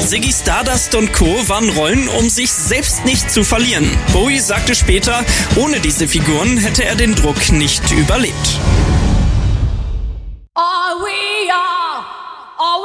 Ziggy Stardust und Co. waren Rollen, um sich selbst nicht zu verlieren. Bowie sagte später, ohne diese Figuren hätte er den Druck nicht überlebt.